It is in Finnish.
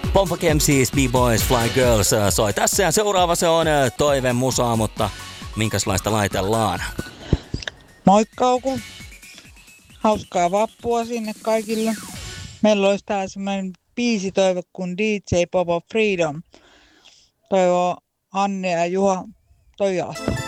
Pomfak MCs, B-Boys, Fly Girls soi tässä ja seuraava se on Toive musaa, mutta minkälaista laitellaan? Moikka Ouku. Hauskaa vappua sinne kaikille. Meillä olisi täällä semmoinen biisitoive kuin DJ Pop of Freedom. Toivoo Anne ja Juha Toijalasta.